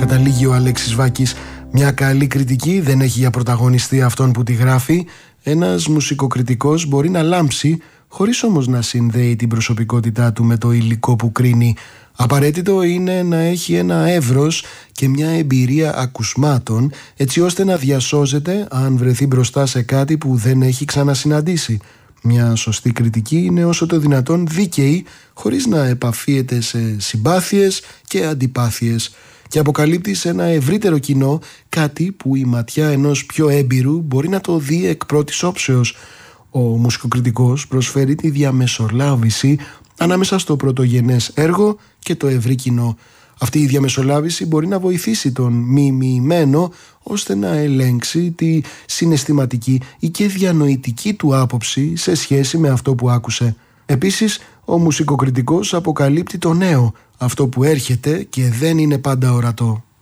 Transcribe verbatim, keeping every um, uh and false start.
καταλήγει ο Αλέξης Βάκης. Μια καλή κριτική δεν έχει για πρωταγωνιστή αυτόν που τη γράφει. Ένας μουσικοκριτικός μπορεί να λάμψει, χωρίς όμως να συνδέει την προσωπικότητά του με το υλικό που κρίνει. Απαραίτητο είναι να έχει ένα εύρος και μια εμπειρία ακουσμάτων, έτσι ώστε να διασώζεται αν βρεθεί μπροστά σε κάτι που δεν έχει ξανασυναντήσει. Μια σωστή κριτική είναι όσο το δυνατόν δίκαιη, χωρίς να επαφίεται σε συμπάθειες και αντιπάθειες, και αποκαλύπτει σε ένα ευρύτερο κοινό κάτι που η ματιά ενός πιο έμπειρου μπορεί να το δει εκ πρώτης όψεως. Ο μουσικοκριτικός προσφέρει τη διαμεσολάβηση ανάμεσα στο πρωτογενές έργο και το ευρύ κοινό. Αυτή η διαμεσολάβηση μπορεί να βοηθήσει τον μη μοιημένο ώστε να ελέγξει τη συναισθηματική ή και διανοητική του άποψη σε σχέση με αυτό που άκουσε. Επίσης, ο μουσικοκριτικός αποκαλύπτει το νέο, αυτό που έρχεται και δεν είναι πάντα ορατό.